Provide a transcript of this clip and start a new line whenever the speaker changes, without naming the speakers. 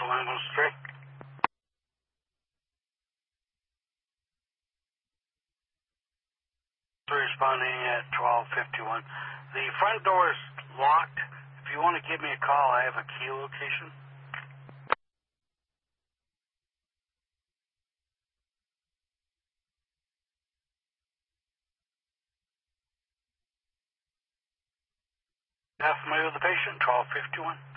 Central Ambulance 3. Responding at 12:51. The front door is locked. If you want to give me a call, I have a key location. Half familiar with the patient, 12:51.